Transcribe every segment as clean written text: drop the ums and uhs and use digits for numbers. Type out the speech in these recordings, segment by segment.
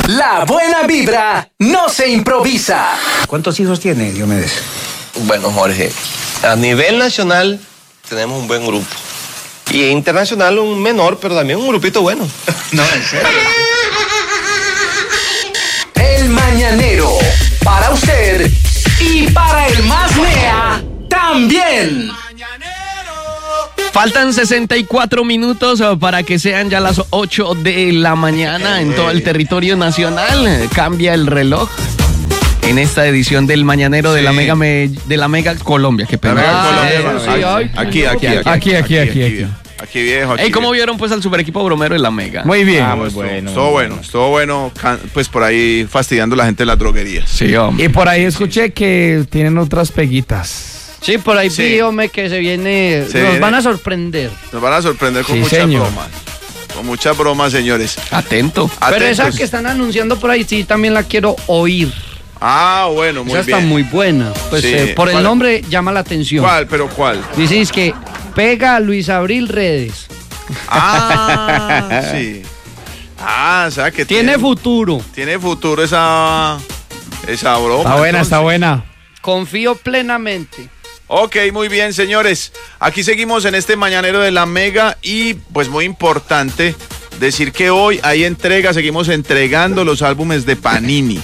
La buena vibra no se improvisa. ¿Cuántos hijos tiene, Diomedes? Bueno, Jorge, a nivel nacional tenemos un buen grupo. Y internacional un menor, pero también un grupito bueno. No, en serio. El Mañanero, para usted y para el más mea también. Faltan 64 minutos para que sean ya las 8 de la mañana en todo el territorio nacional. Cambia el reloj en esta edición del Mañanero de la Mega Colombia. Qué pena. Aquí, viejo. Ey, ¿cómo vieron pues al super equipo bromero en la Mega? Muy bien. Muy bueno. Estuvo bueno, pues por ahí fastidiando a la gente de las droguerías. Sí, hombre. Y por ahí escuché que tienen otras peguitas. Sí, por ahí vi, hombre, que se viene. Van a sorprender. Nos van a sorprender con muchas bromas. Con muchas bromas, señores. Atento. Pero esa que están anunciando por ahí, sí, también la quiero oír. Ah, bueno, muy esa bien. está muy buena. Pues Sí. por el ¿Cuál? nombre llama la atención. ¿Cuál? Dices que pega a Luis Abril Redes. Ah, sí. Ah, o sea que Tiene futuro. Tiene futuro esa broma. Está buena. Confío plenamente. Ok, muy bien, señores. Aquí seguimos en este Mañanero de la Mega y pues muy importante decir que hoy hay entrega, seguimos entregando los álbumes de Panini.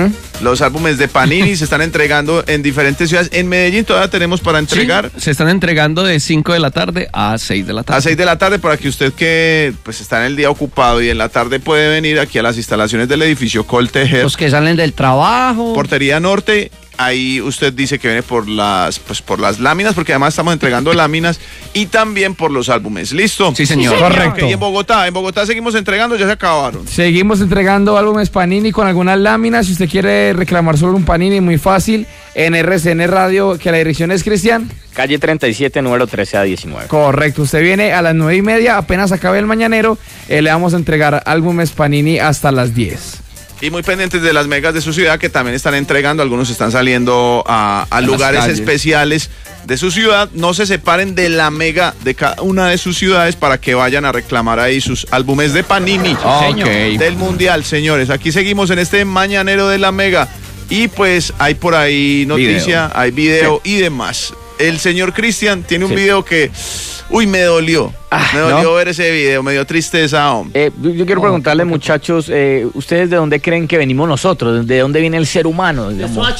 Los álbumes de Panini se están entregando en diferentes ciudades. En Medellín todavía tenemos para entregar. Sí, se están entregando de 5 de la tarde a 6 de la tarde. A 6 de la tarde para que usted que pues está en el día ocupado y en la tarde puede venir aquí a las instalaciones del edificio Coltejer. Los que salen del trabajo. Portería Norte. Ahí usted dice que viene por las láminas, porque además estamos entregando láminas y también por los álbumes. ¿Listo? Sí, señor. Correcto. Y en Bogotá seguimos entregando, ya se acabaron. Seguimos entregando álbumes Panini con algunas láminas. Si usted quiere reclamar solo un Panini, muy fácil. En RCN Radio, que la dirección es, Cristian. Calle 37, número 13 a 19. Correcto. Usted viene a las 9:30, apenas acabe el Mañanero. Le vamos a entregar álbumes Panini hasta las 10. Y muy pendientes de las megas de su ciudad que también están entregando, algunos están saliendo a lugares especiales de su ciudad. No se separen de la mega de cada una de sus ciudades para que vayan a reclamar ahí sus álbumes de Panini del Mundial, señores. Aquí seguimos en este Mañanero de la Mega y pues hay por ahí noticia, hay video y demás. El señor Cristian tiene un video que... Uy, me dolió. Me dolió ver ese video, me dio tristeza, hombre. Yo quiero preguntarle, muchachos, ¿ustedes de dónde creen que venimos nosotros? ¿De dónde viene el ser humano?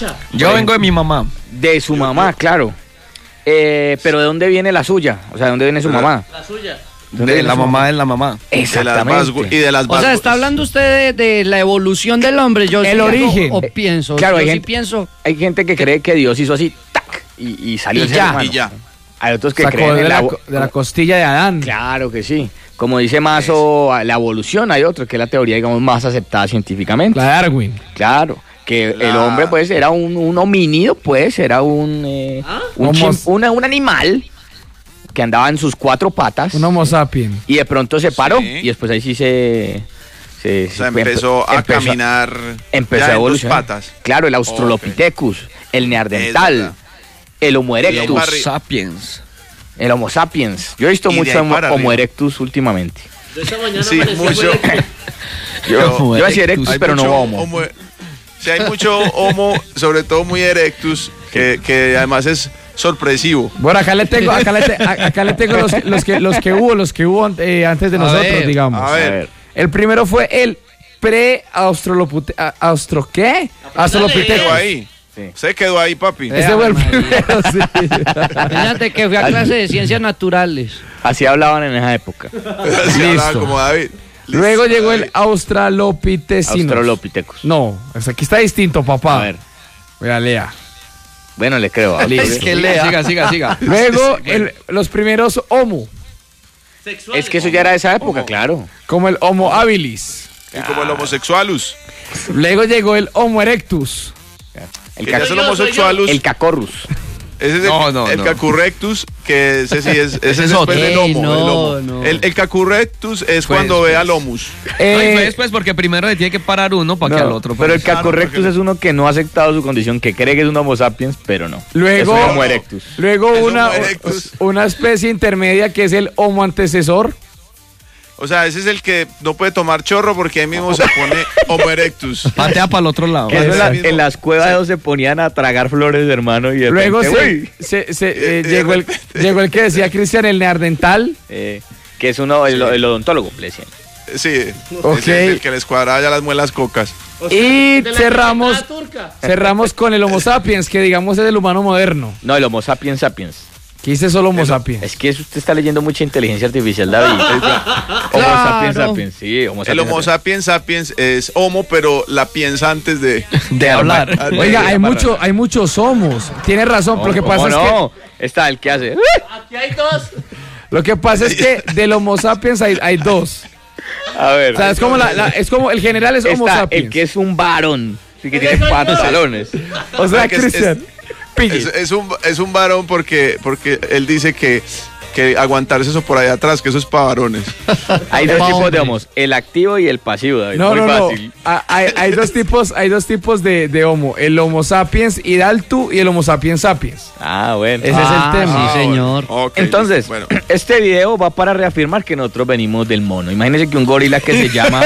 Yo vengo de mi mamá. De su mamá, claro. Pero ¿de dónde viene la suya? O sea, ¿de dónde viene su mamá? La suya. De la mamá de la mamá. Exactamente. O sea, está hablando usted de la evolución del hombre. Yo el origen. O pienso. Claro, pienso. Hay gente que cree que Dios hizo así, tac, y salió el ser humano. Y ya. Hay otros que Sacó creen de la costilla de Adán. Claro que sí. Como dice Mazo, la evolución, hay otro que es la teoría, digamos, más aceptada científicamente. La de Darwin. Claro, que el hombre, pues, era un homínido, pues, era un animal que andaba en sus 4 patas. Un homo sapiens. Y de pronto se paró, y después ahí sí empezó a caminar. Empezó a evolucionar. 2 patas. Claro, el Australopithecus, el Neandertal, el Homo erectus. El Homo sapiens. Yo he visto mucho Homo erectus últimamente. De esta mañana sí, mucho. Yo decía erectus, pero no Homo. Sí, hay mucho Homo, sobre todo muy erectus, que además es sorpresivo. Bueno, acá le tengo los que hubo antes de nosotros, digamos. A ver. El primero fue el Australopithecus. Se quedó ahí, papi. Ese fue el primero, sí. Fíjate que fui a clase de ciencias naturales. Así hablaban en esa época. Listo. Como David. Luego llegó el Australopithecus. No, aquí está distinto, papá. A ver. Vea, lea. Bueno, le creo. Es que lea. Siga. Luego los primeros Homo. Es que eso ya era de esa época, claro. Como el Homo habilis. Y como el homosexualus. Luego llegó el Homo erectus. El homosexualus. El cacorrus. Ese es el Cacurrectus, que ese sí es otro. Del homo. El Cacurrectus es cuando ve al homus. Y fue después porque primero le tiene que parar uno para que al otro. Pero el Cacurrectus es uno que no ha aceptado su condición, que cree que es un Homo sapiens, pero no. Luego, es un Homo erectus. Luego una especie intermedia que es el Homo antecesor. O sea, ese es el que no puede tomar chorro porque ahí mismo se pone Homo erectus. Patea para el otro lado. En las cuevas se ponían a tragar flores, hermano. Y luego llegó el que decía Cristian, el neandertal. Que es el odontólogo, le decían. Sí, okay. El que les cuadraba ya las muelas cocas. Y cerramos con el Homo sapiens, que digamos es el humano moderno. No, el Homo sapiens sapiens. ¿Qué dice solo Homo sapiens? Es que usted está leyendo mucha inteligencia artificial, David. Homo sapiens sapiens, sí. El Homo sapiens sapiens es homo, pero la piensa antes de hablar. Oiga, hay muchos homos. Tiene razón, pero lo que pasa es que... Está el que hace. Aquí hay dos. Lo que pasa es que del Homo sapiens hay dos. A ver. O sea, es como el general es Homo sapiens. El que es un varón, que tiene pantalones. O sea, Cristian. Es un varón porque él dice que aguantarse eso por allá atrás, que eso es para varones. Hay dos tipos de homos, el activo y el pasivo, David. No. Hay dos tipos de homo, el Homo sapiens hidaltu y el Homo sapiens sapiens. Ah, bueno. Ese es el tema. Sí, señor. Okay. Entonces, este video va para reafirmar que nosotros venimos del mono. Imagínense que un gorila que se llama...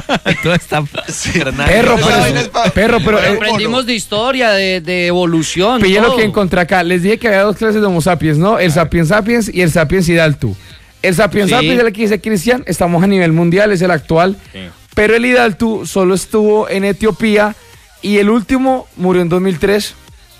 Perro, pero aprendimos de historia, de evolución. Pille lo que encontré acá. Les dije que había dos clases de Homo sapiens, ¿no? El sapiens sapiens y el sapiens hidaltu. El sapiens sapiens es el que dice Cristian, estamos a nivel mundial, es el actual. Sí. Pero el hidaltu solo estuvo en Etiopía y el último murió en 2003.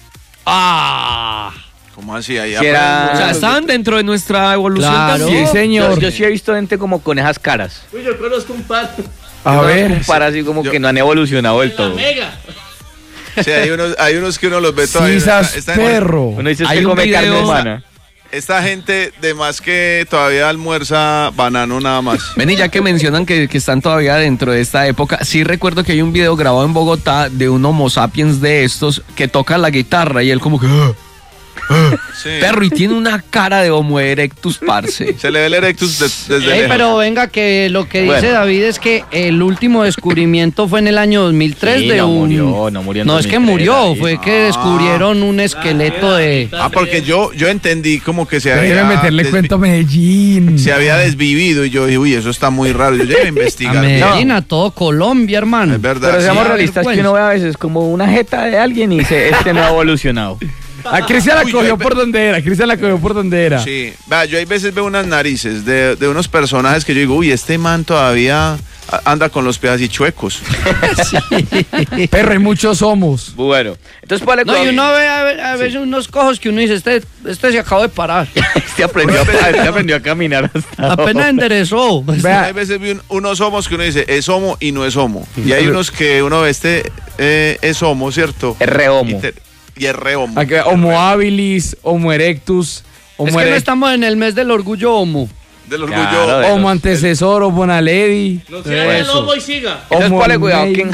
¿Cómo así? Allá o sea, estaban dentro de nuestra evolución también. Sí, señor. Yo sí he visto gente como con esas caras. Uy, yo conozco un par. A ver. Un par así como que no han evolucionado del todo. Mega. Sí, hay unos que uno los ve todavía. Perro. Uno dice que come carne humana. Esta gente de más que todavía almuerza banano nada más. Ven, y ya que mencionan que están todavía dentro de esta época, sí recuerdo que hay un video grabado en Bogotá de un Homo sapiens de estos que toca la guitarra y él como que... Sí. Perro, y tiene una cara de Homo erectus, parce. Se le ve el erectus desde lejos. Pero venga, que lo que dice David es que el último descubrimiento fue en el año 2003 sí, de no un... murió en 2003, es que murió, David. Fue que descubrieron un esqueleto de... Porque yo entendí como que se había... Debe meterle cuento a Medellín. Se había desvivido y yo dije, uy, eso está muy raro. Yo llegué a investigar. A Medellín, a todo Colombia, hermano. Es verdad. Pero seamos realistas, que uno ve a veces como una jeta de alguien y dice, este no ha evolucionado. A Cristian la cogió por donde era. Sí, yo hay veces veo unas narices de unos personajes que yo digo, uy, este man todavía anda con los pies así chuecos. Sí. Perro, hay muchos homos. Bueno, entonces ¿cuál es? No, y uno ve a veces unos cojos que uno dice, este se acabó de parar. Este aprendió a caminar hasta apenas enderezó. Hay veces vi unos homos que uno dice, es homo y no es homo. Y hay unos que uno ve, es homo, ¿cierto? Es re homo. Y es re homo. Homo habilis, Homo erectus. Es que no estamos en el mes del orgullo homo. Del orgullo. Homo antecesor, Homo naledi. No siga el homo y siga. Entonces, ponle cuidado que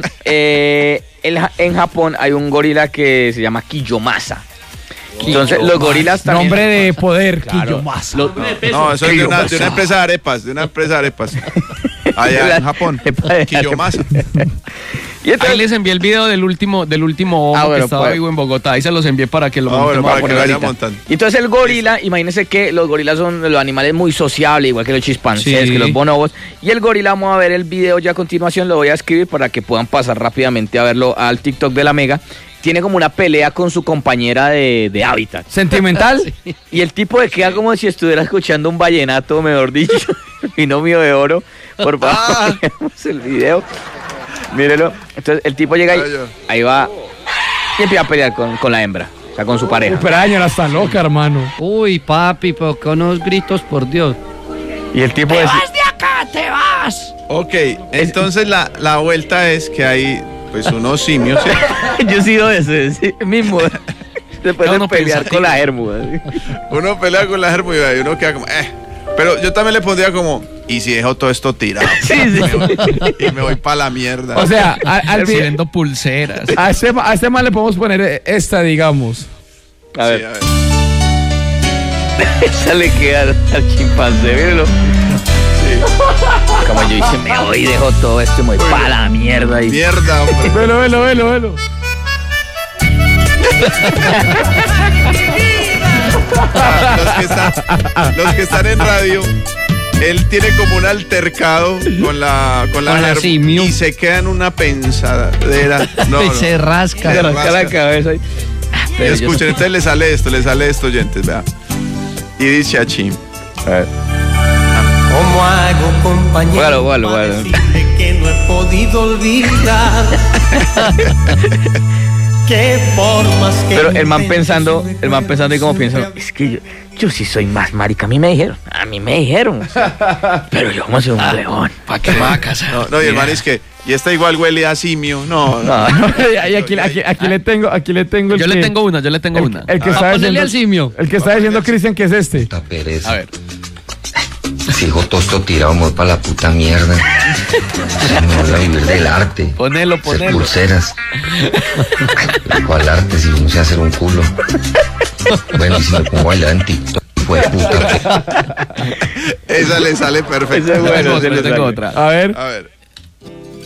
en Japón hay un gorila que se llama Kiyomasa. Entonces, los gorilas también... Nombre de poder, Kiyomasa. No, eso es de una empresa de arepas. Allá en Japón. Kiyomasa. Y entonces, ahí les envié el video del último homo que estaba vivo en Bogotá. Ahí se los envié para que lo monten. Y entonces el gorila, imagínense que los gorilas son los animales muy sociables, igual que los chimpancés, que los bonobos. Y el gorila, vamos a ver el video ya a continuación, lo voy a escribir para que puedan pasar rápidamente a verlo al TikTok de la Mega. Tiene como una pelea con su compañera de hábitat. ¿Sentimental? Sí. Y el tipo de queda como si estuviera escuchando un vallenato, mejor dicho, binomio de oro. Por favor, veamos el video. Mírelo. Entonces el tipo llega ahí va y empieza a pelear con la hembra, o sea, con su pareja. Pero la está loca, hermano. Uy, papi, pero que unos gritos, por Dios. Y el tipo ¡Te vas de acá, te vas! Ok, entonces la vuelta es que hay pues unos simios. Yo he sido ese mismo. Después de pelear con la hermu. Uno pelea con la hermu y uno queda como, Pero yo también le pondría como, ¿y si dejo todo esto tirado? Sí. Y me voy para la mierda. O sea, recibiendo pulseras. A este man le podemos poner esta, digamos. A ver. Esa le queda al chimpancé, míralo. Sí. Como yo hice, me voy y dejo todo esto y me voy para la mierda. Mierda, hombre. Velo. Los que están en radio él tiene como un altercado con la simio. y se queda en una pensadera. Y se rasca. Se rasca la cabeza. Escuchen, entonces le sale esto, oyentes, vea. Y dice así. A ver. ¿Cómo hago, compañero? Bueno. Decirte que no he podido olvidar. ¿Qué formas que Pero el man pensando y como piensa, es que yo sí soy más marica. A mí me dijeron. O sea, pero yo como soy un león. ¿Para qué me va a casar? No, y el man es que, y esta igual huele a simio. No. Y aquí le tengo el Yo le tengo una. El que está diciendo al simio. El que está diciendo Cristian que es este. Puta pereza. A ver. Fijo tosto tirado, me voy para la puta mierda. Me voy a vivir del arte. Ponelo. Hacer pulseras. ¿Cuál arte si no sé hacer un culo? Bueno, y si me pongo a bailar en TikTok, fue puta. Esa le sale perfecta. Ese es bueno, Yo tengo otra. A ver.